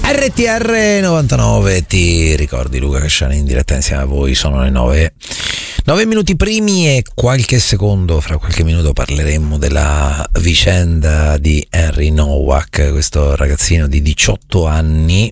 RTR 99, ti ricordi Luca Casciani in diretta insieme a voi, sono le 9 minuti primi e qualche secondo, fra qualche minuto parleremo della vicenda di Henry Nowak, questo ragazzino di 18 anni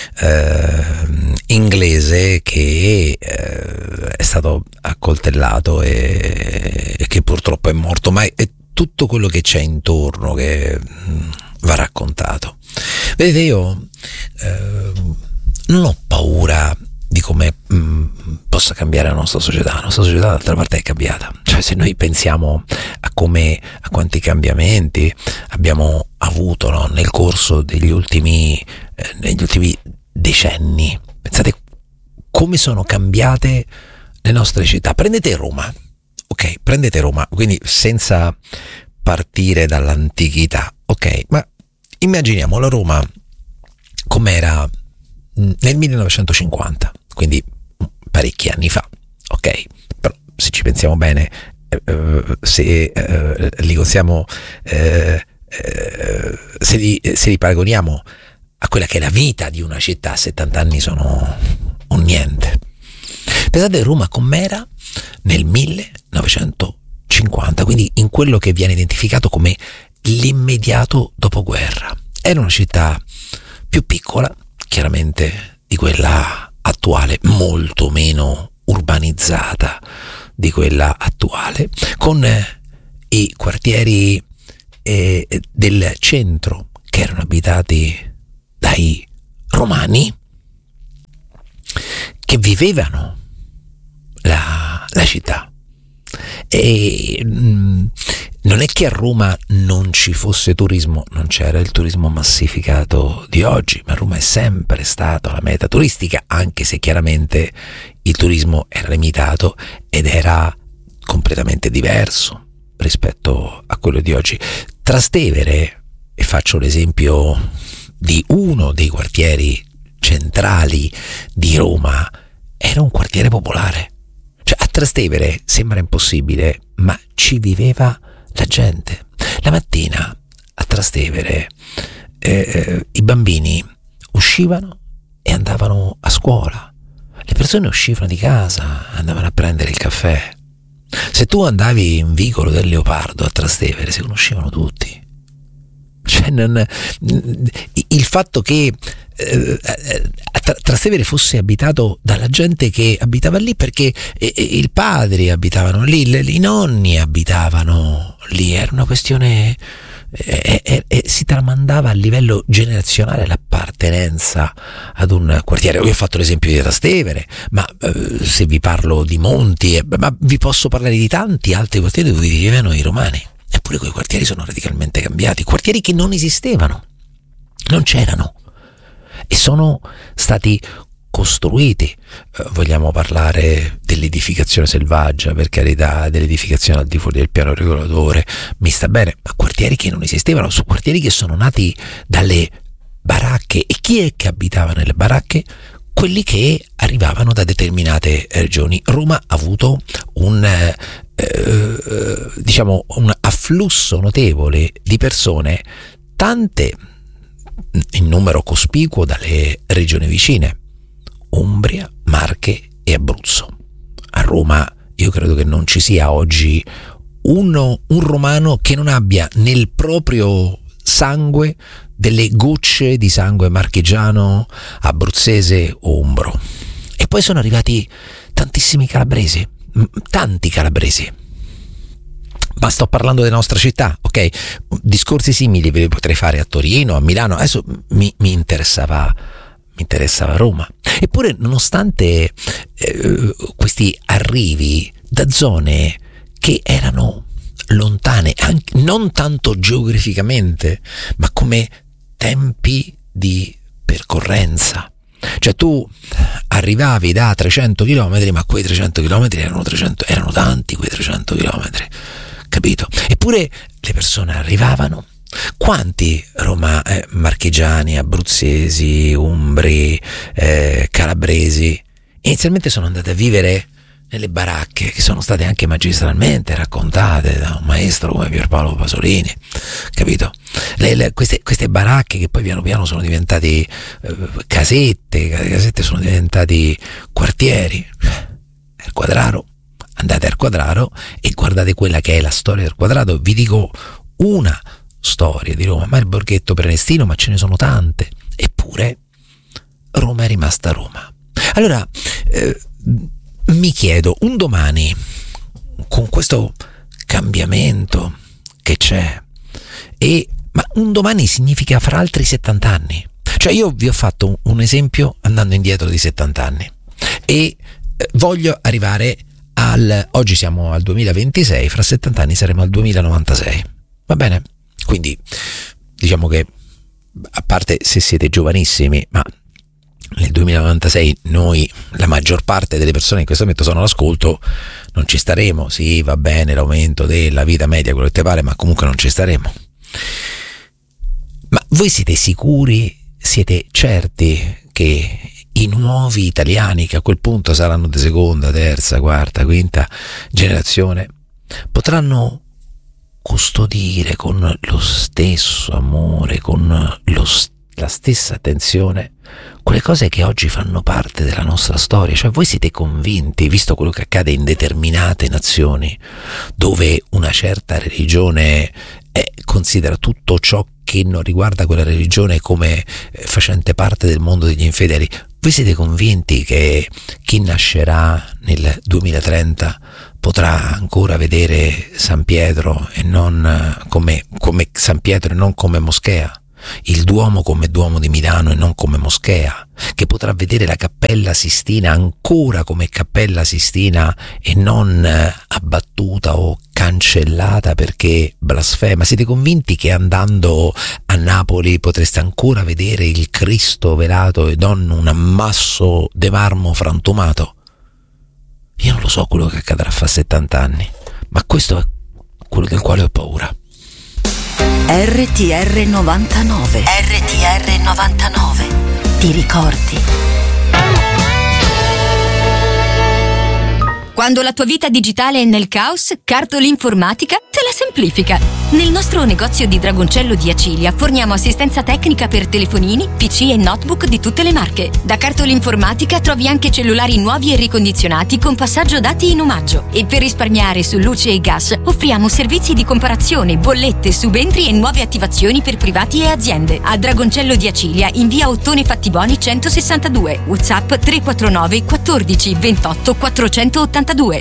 inglese che è stato accoltellato e che purtroppo è morto, ma è tutto quello che c'è intorno che va raccontato. Vedete, io non ho paura di come possa cambiare la nostra società. La nostra società d'altra parte è cambiata, cioè se noi pensiamo a quanti cambiamenti abbiamo avuto, no, nel corso negli ultimi decenni, pensate come sono cambiate le nostre città. Prendete Roma, quindi senza partire dall'antichità, ok, ma immaginiamo la Roma com'era nel 1950, quindi parecchi anni fa, ok? Però se ci pensiamo bene, se li paragoniamo a quella che è la vita di una città, 70 anni sono un niente. Pensate Roma com'era nel 1950, quindi in quello che viene identificato come l'immediato dopoguerra. Era una città più piccola, chiaramente, di quella attuale, molto meno urbanizzata di quella attuale, con i quartieri del centro che erano abitati dai romani che vivevano la città. E non è che a Roma non ci fosse turismo, non c'era il turismo massificato di oggi, ma Roma è sempre stata la meta turistica, anche se chiaramente il turismo era limitato ed era completamente diverso rispetto a quello di oggi. Trastevere, e faccio l'esempio di uno dei quartieri centrali di Roma, era un quartiere popolare. Cioè a Trastevere sembra impossibile, ma ci viveva la gente. La mattina a Trastevere i bambini uscivano e andavano a scuola, le persone uscivano di casa, andavano a prendere il caffè. Se tu andavi in vicolo del Leopardo a Trastevere si conoscevano tutti. Cioè il fatto che Trastevere fosse abitato dalla gente che abitava lì, perché i padri abitavano lì, i nonni abitavano lì, era una questione, si tramandava a livello generazionale l'appartenenza ad un quartiere. Io ho fatto l'esempio di Trastevere, ma se vi parlo di Monti, ma vi posso parlare di tanti altri quartieri dove vivevano i romani. Eppure quei quartieri sono radicalmente cambiati, quartieri che non esistevano, non c'erano, e sono stati costruiti. Vogliamo parlare dell'edificazione selvaggia, per carità, dell'edificazione al di fuori del piano regolatore, mi sta bene, ma quartieri che non esistevano, su quartieri che sono nati dalle baracche. E chi è che abitava nelle baracche? Quelli che arrivavano da determinate regioni. Roma ha avuto un afflusso notevole di persone, tante in numero cospicuo dalle regioni vicine, Umbria, Marche e Abruzzo. A Roma io credo che non ci sia oggi un romano che non abbia nel proprio sangue delle gocce di sangue marchigiano, abruzzese o umbro. E poi sono arrivati tantissimi calabresi, tanti calabresi. Ma sto parlando della nostra città, ok? Discorsi simili ve li potrei fare a Torino, a Milano. Adesso mi interessava Roma. Eppure, nonostante questi arrivi da zone che erano lontane, anche, non tanto geograficamente, ma come tempi di percorrenza. Cioè tu arrivavi da 300 km, ma quei 300 km erano tanti, quei 300 km, capito? Eppure le persone arrivavano. Quanti marchigiani, abruzzesi, umbri, calabresi inizialmente sono andati a vivere nelle baracche che sono state anche magistralmente raccontate da un maestro come Pierpaolo Pasolini, capito? Queste baracche che poi piano piano sono diventati casette sono diventati quartieri. Il Quadraro, andate al Quadraro e guardate quella che è la storia del Quadraro. Vi dico una storia di Roma, ma il Borghetto Prenestino, ma ce ne sono tante, eppure Roma è rimasta Roma. Allora mi chiedo, un domani, con questo cambiamento che c'è, ma un domani significa fra altri 70 anni. Cioè io vi ho fatto un esempio andando indietro di 70 anni e voglio arrivare oggi siamo al 2026, fra 70 anni saremo al 2096, va bene? Quindi diciamo che, a parte se siete giovanissimi, ma nel 2096 noi, la maggior parte delle persone che in questo momento sono all'ascolto, non ci staremo. Sì, va bene l'aumento della vita media, quello che te pare, ma comunque non ci staremo. Ma voi siete sicuri, siete certi che i nuovi italiani, che a quel punto saranno di seconda, terza, quarta, quinta generazione, potranno custodire con lo stesso amore, con la stessa attenzione quelle cose che oggi fanno parte della nostra storia? Cioè voi siete convinti, visto quello che accade in determinate nazioni dove una certa religione considera tutto ciò che non riguarda quella religione come facente parte del mondo degli infedeli, voi siete convinti che chi nascerà nel 2030 potrà ancora vedere San Pietro e non come San Pietro e non come moschea? Il Duomo come Duomo di Milano e non come moschea, che potrà vedere la Cappella Sistina ancora come Cappella Sistina e non abbattuta o cancellata perché blasfema? Siete convinti che andando a Napoli potreste ancora vedere il Cristo velato e non un ammasso di marmo frantumato? Io non lo so quello che accadrà fra 70 anni, ma questo è quello del quale ho paura. RTR 99. RTR 99. Ti ricordi? Quando la tua vita digitale è nel caos, Cartolinformatica te la semplifica. Nel nostro negozio di Dragoncello di Acilia forniamo assistenza tecnica per telefonini, PC e notebook di tutte le marche. Da Cartolinformatica trovi anche cellulari nuovi e ricondizionati con passaggio dati in omaggio. E per risparmiare su luce e gas offriamo servizi di comparazione, bollette, subentri e nuove attivazioni per privati e aziende. A Dragoncello di Acilia in via Ottone Fattiboni 162, WhatsApp 349 14 28 482.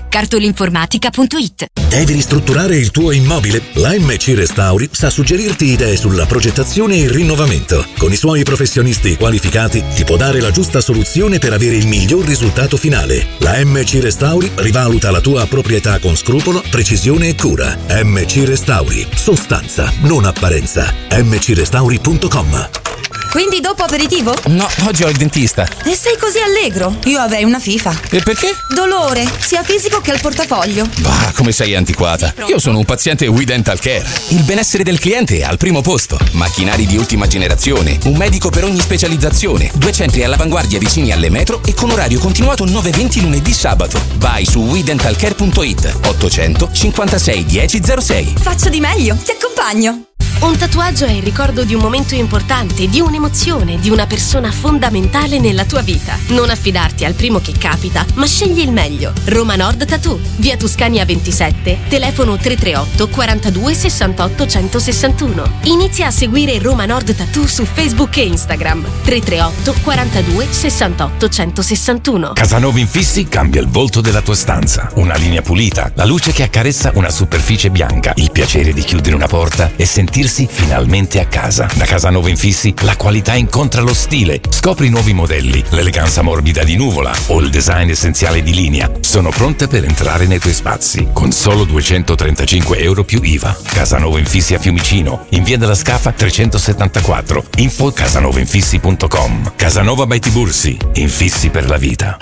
Cartolinformatica.it. Devi ristrutturare il tuo immobile? La MC Restauri sa suggerirti idee sulla progettazione e il rinnovamento. Con i suoi professionisti qualificati ti può dare la giusta soluzione per avere il miglior risultato finale. La MC Restauri rivaluta la tua proprietà con scrupolo, precisione e cura. MC Restauri, sostanza, non apparenza. mcrestauri.com. Quindi dopo aperitivo? No, oggi ho il dentista. E sei così allegro? Io avrei una FIFA. E perché? Dolore, sia fisico che al portafoglio. Bah, come sei antiquata. Io sono un paziente We Dental Care. Il benessere del cliente è al primo posto. Macchinari di ultima generazione, un medico per ogni specializzazione, 2 centri all'avanguardia vicini alle metro e con orario continuato 9-20 lunedì sabato. Vai su wedentalcare.it 800 56 1006. Faccio di meglio, ti accompagno. Un tatuaggio è il ricordo di un momento importante, di un'emozione, di una persona fondamentale nella tua vita. Non affidarti al primo che capita, ma scegli il meglio. Roma Nord Tattoo, via Tuscania 27, telefono 338 42 68 161. Inizia a seguire Roma Nord Tattoo su Facebook e Instagram. 338 42 68 161. Casanova Infissi cambia il volto della tua stanza. Una linea pulita, la luce che accarezza una superficie bianca, il piacere di chiudere una porta e sentirsi finalmente a casa. Da Casanova Infissi la qualità incontra lo stile. Scopri nuovi modelli, l'eleganza morbida di Nuvola o il design essenziale di Linea. Sono pronte per entrare nei tuoi spazi con solo 235 euro più IVA. Casanova Infissi a Fiumicino, in via della Scafa 374. Info casanovainfissi.com. Casanova by Tibursi, infissi per la vita.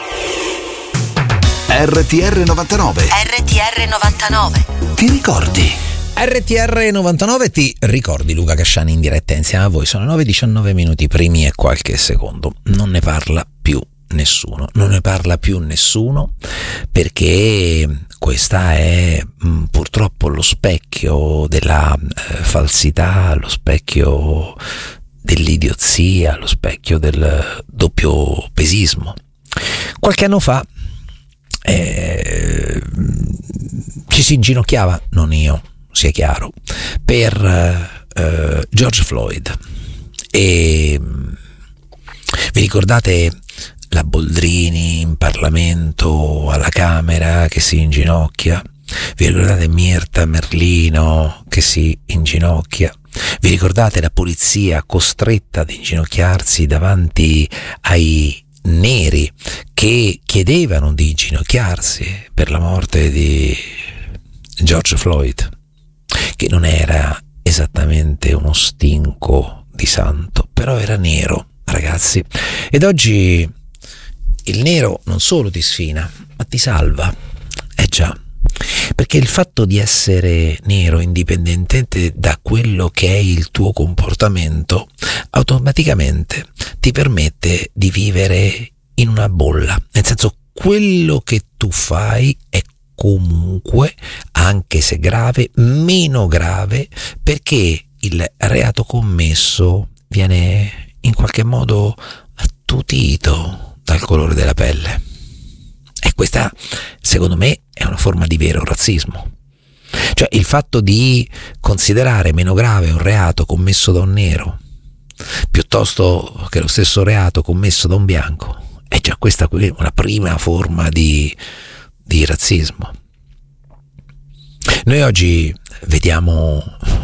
RTR 99. RTR 99. Ti ricordi? RTR 99, ti ricordi? Luca Casciani in diretta insieme a voi. Sono 9:19 minuti primi e qualche secondo. Non ne parla più nessuno, non ne parla più nessuno, perché questa è purtroppo lo specchio della falsità, lo specchio dell'idiozia, lo specchio del doppio pesismo. Qualche anno fa ci si inginocchiava, non io, sia chiaro, per George Floyd, e vi ricordate la Boldrini in Parlamento, alla Camera, che si inginocchia? Vi ricordate Mirta Merlino che si inginocchia? Vi ricordate la polizia costretta ad inginocchiarsi davanti ai neri che chiedevano di inginocchiarsi per la morte di George Floyd, che non era esattamente uno stinco di santo, però era nero, ragazzi. Ed oggi il nero non solo ti sfina, ma ti salva. Già, perché il fatto di essere nero, indipendentemente da quello che è il tuo comportamento, automaticamente ti permette di vivere in una bolla. Nel senso, quello che tu fai è comunque, anche se grave, meno grave, perché il reato commesso viene in qualche modo attutito dal colore della pelle. E questa, secondo me, è una forma di vero razzismo. Cioè, il fatto di considerare meno grave un reato commesso da un nero piuttosto che lo stesso reato commesso da un bianco, è già questa una prima forma di razzismo. Noi oggi vediamo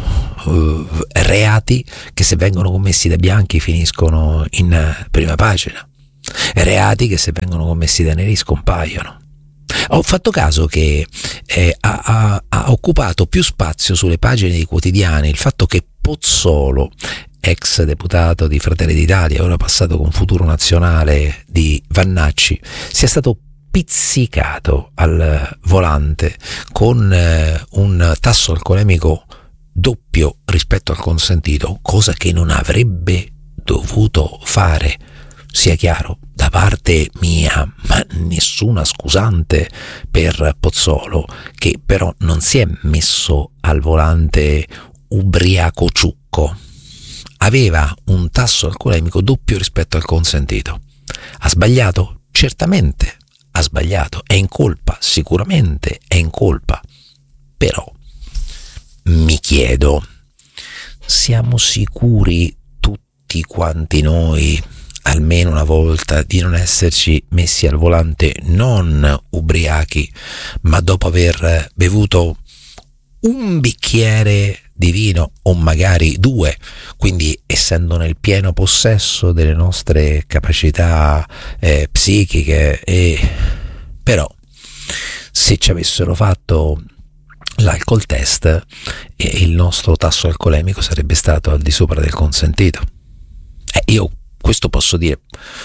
reati che, se vengono commessi da bianchi, finiscono in prima pagina, reati che, se vengono commessi da neri, scompaiono. Ho fatto caso che ha occupato più spazio sulle pagine dei quotidiani il fatto che Pozzolo, ex deputato di Fratelli d'Italia, ora passato con Futuro Nazionale di Vannacci, sia stato pizzicato al volante con un tasso alcolemico doppio rispetto al consentito, cosa che non avrebbe dovuto fare, sia chiaro, da parte mia, ma nessuna scusante per Pozzolo, che però non si è messo al volante ubriaco ciucco. Aveva un tasso alcolemico doppio rispetto al consentito. Ha sbagliato? Certamente ha sbagliato. È in colpa? Sicuramente è in colpa. Però mi chiedo, siamo sicuri tutti quanti noi, almeno una volta, di non esserci messi al volante non ubriachi, ma dopo aver bevuto un bicchiere di vino o magari due, quindi essendo nel pieno possesso delle nostre capacità psichiche? Però se ci avessero fatto l'alcol test, il nostro tasso alcolemico sarebbe stato al di sopra del consentito. Io questo posso dire,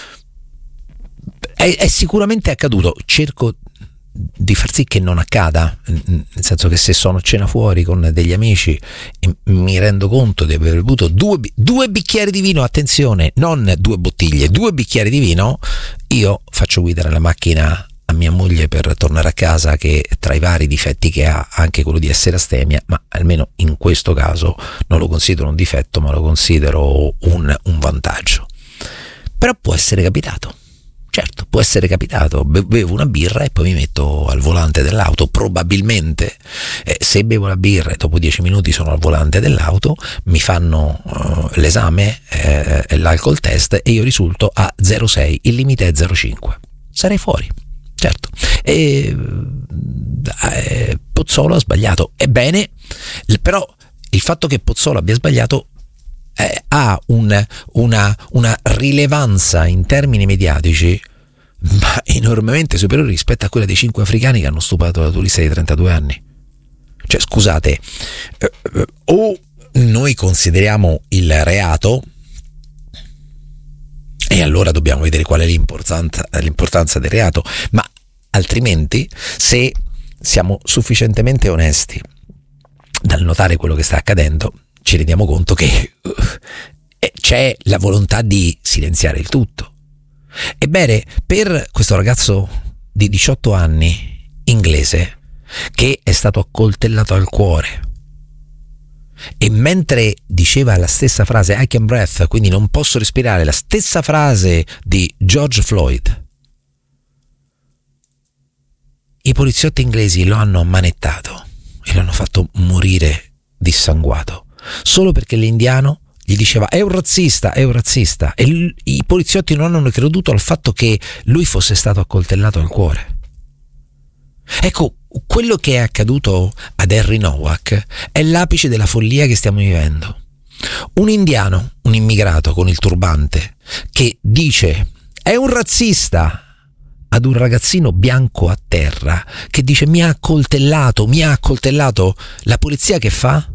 è sicuramente accaduto. Cerco di far sì che non accada, nel senso che se sono a cena fuori con degli amici e mi rendo conto di aver bevuto due bicchieri di vino, attenzione, non 2 bottiglie, 2 bicchieri di vino, io faccio guidare la macchina a mia moglie per tornare a casa, che tra i vari difetti che ha anche quello di essere astemia, ma almeno in questo caso non lo considero un difetto, ma lo considero un vantaggio. Però può essere capitato. Certo, può essere capitato, bevo una birra e poi mi metto al volante dell'auto. Probabilmente se bevo la birra e dopo 10 minuti sono al volante dell'auto, mi fanno l'esame, l'alcol test, e io risulto a 0,6, il limite è 0,5. Sarei fuori, certo. Pozzolo ha sbagliato. Ebbene, però il fatto che Pozzolo abbia sbagliato ha una rilevanza in termini mediatici ma enormemente superiore rispetto a quella dei 5 africani che hanno stuprato la turista di 32 anni. Cioè, scusate, o noi consideriamo il reato, e allora dobbiamo vedere qual è l'importanza del reato, ma altrimenti, se siamo sufficientemente onesti dal notare quello che sta accadendo, ci rendiamo conto che c'è la volontà di silenziare il tutto. Ebbene, per questo ragazzo di 18 anni inglese che è stato accoltellato al cuore e mentre diceva la stessa frase I can breathe, quindi non posso respirare, la stessa frase di George Floyd, i poliziotti inglesi lo hanno ammanettato e lo hanno fatto morire dissanguato solo perché l'indiano gli diceva è un razzista e i poliziotti non hanno creduto al fatto che lui fosse stato accoltellato al cuore. Ecco, quello che è accaduto ad Henry Nowak è l'apice della follia che stiamo vivendo. Un indiano, un immigrato con il turbante che dice è un razzista ad un ragazzino bianco a terra che dice mi ha accoltellato, la polizia che fa?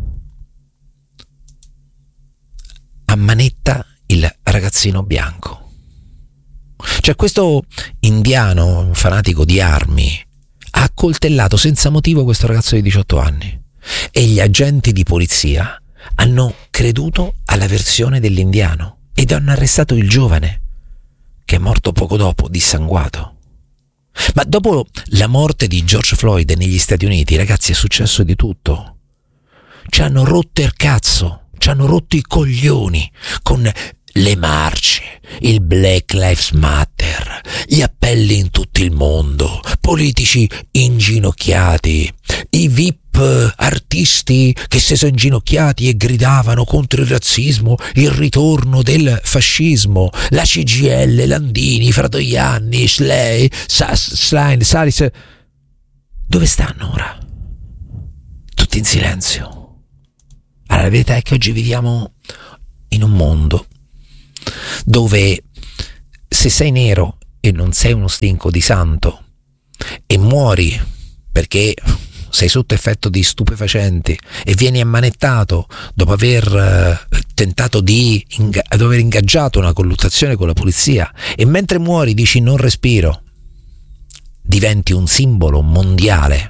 Ammanetta il ragazzino bianco. Cioè questo indiano fanatico di armi ha accoltellato senza motivo questo ragazzo di 18 anni e gli agenti di polizia hanno creduto alla versione dell'indiano ed hanno arrestato il giovane che è morto poco dopo, dissanguato. Ma dopo la morte di George Floyd negli Stati Uniti, ragazzi, è successo di tutto. Ci hanno rotto il cazzo, ci hanno rotto i coglioni con le marce, il Black Lives Matter, gli appelli in tutto il mondo, politici inginocchiati, i VIP artisti che si sono inginocchiati e gridavano contro il razzismo, il ritorno del fascismo, la CGIL, Landini, Fratoianni, Schlein, Salis. Dove stanno ora? Tutti in silenzio. Allora, la verità è che oggi viviamo in un mondo dove se sei nero e non sei uno stinco di santo e muori perché sei sotto effetto di stupefacenti e vieni ammanettato dopo aver tentato dopo aver ingaggiato una colluttazione con la polizia e mentre muori dici non respiro, diventi un simbolo mondiale.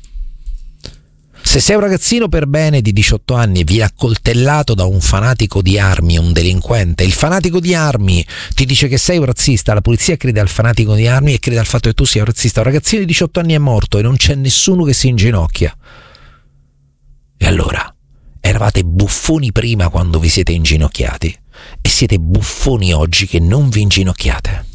Se sei un ragazzino per bene di 18 anni e vieni accoltellato da un fanatico di armi, un delinquente, il fanatico di armi ti dice che sei un razzista, la polizia crede al fanatico di armi e crede al fatto che tu sia un razzista. Un ragazzino di 18 anni è morto e non c'è nessuno che si inginocchia. E allora, eravate buffoni prima quando vi siete inginocchiati e siete buffoni oggi che non vi inginocchiate.